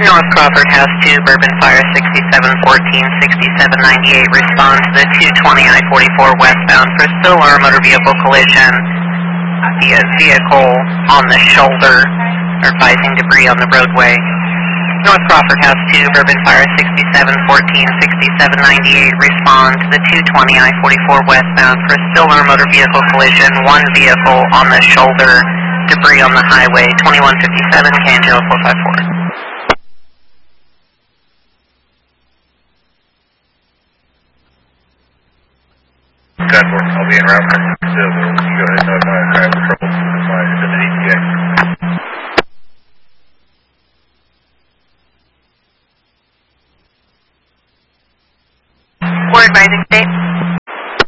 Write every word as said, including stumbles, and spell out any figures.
North Crawford has two, Bourbon Fire sixty-seven fourteen, sixty-seven ninety-eight. Respond to the two twenty I forty-four westbound for still or motor vehicle collision via vehicle on the shoulder, advising debris on the roadway. North Crawford has two, Bourbon Fire sixty-seven fourteen, sixty-seven ninety-eight. Respond to the two twenty I forty-four westbound for still or motor vehicle collision, one vehicle on the shoulder, debris on the highway, twenty-one fifty-seven, K N J L four five four. I'll be in route. So you can go ahead and notify driver trouble. My E T A.